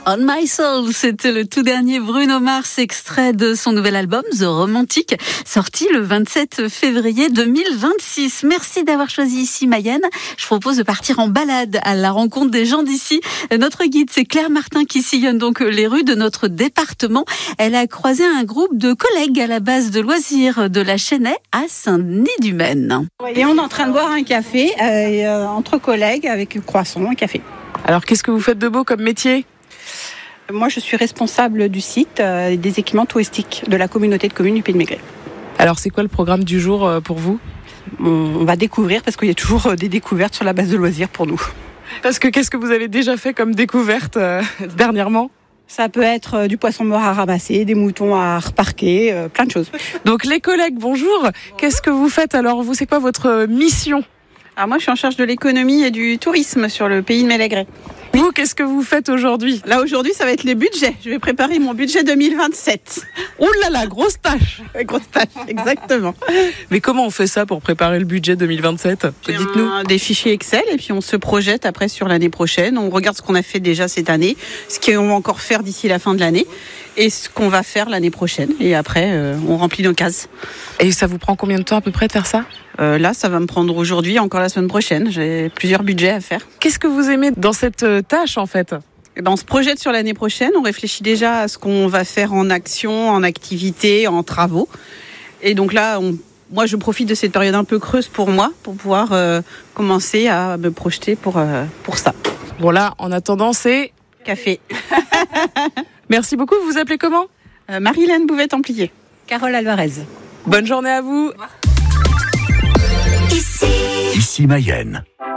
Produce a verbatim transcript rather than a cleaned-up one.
On My Soul, c'était le tout dernier Bruno Mars, extrait de son nouvel album The Romantic, sorti le vingt-sept février deux mille vingt-six. Merci d'avoir choisi Ici Mayenne. Je propose de partir en balade à la rencontre des gens d'ici. Notre guide, c'est Claire Martin qui sillonne donc les rues de notre département. Elle a croisé un groupe de collègues à la base de loisirs de la Chênaie à Saint-Denis-du-Maine. Et on est en train de boire un café euh, entre collègues avec croissant et café. Alors qu'est-ce que vous faites de beau comme métier ? Moi, je suis responsable du site euh, des équipements touristiques de la communauté de communes du Pays de Maigret. Alors, c'est quoi le programme du jour euh, pour vous ? on, on va découvrir, parce qu'il y a toujours euh, des découvertes sur la base de loisirs pour nous. Parce que qu'est-ce que vous avez déjà fait comme découverte euh, dernièrement ? Ça peut être euh, du poisson mort à ramasser, des moutons à reparquer, euh, plein de choses. Donc, les collègues, bonjour. Qu'est-ce que vous faites alors ? Vous, c'est quoi votre mission ? Alors moi, je suis en charge de l'économie et du tourisme sur le Pays de Maigret. Vous, qu'est-ce que vous faites aujourd'hui ? Là, aujourd'hui, ça va être les budgets. Je vais préparer mon budget deux mille vingt-sept. Ouh là là, grosse tâche. Grosse tâche, exactement. Mais comment on fait ça pour préparer le budget deux mille vingt-sept ? Dites-nous. Un, des fichiers Excel et puis on se projette après sur l'année prochaine. On regarde ce qu'on a fait déjà cette année, ce qu'on va encore faire d'ici la fin de l'année et ce qu'on va faire l'année prochaine. Et après, euh, on remplit nos cases. Et ça vous prend combien de temps à peu près de faire ça ? Euh, là, ça va me prendre aujourd'hui, encore la semaine prochaine. J'ai plusieurs budgets à faire. Qu'est-ce que vous aimez dans cette tâche, en fait ? Eh ben, on se projette sur l'année prochaine. On réfléchit déjà à ce qu'on va faire en action, en activité, en travaux. Et donc là, on, moi, je profite de cette période un peu creuse pour moi, pour pouvoir euh, commencer à me projeter pour, euh, pour ça. Bon là, en attendant, c'est... Café. Merci beaucoup. Vous vous appelez comment ? euh, Marie-Hélène Bouvet-Templier. Carole Alvarez. Bonne journée à vous. Ici, Ici Mayenne.